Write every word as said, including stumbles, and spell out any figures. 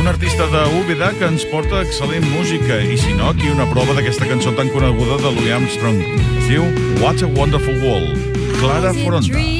un artista d'Úbeda que ens porta excel·lent música, i si no, aquí una prova d'aquesta cançó tan coneguda de Louis Armstrong. Es diu What a Wonderful World. Clara Foronda.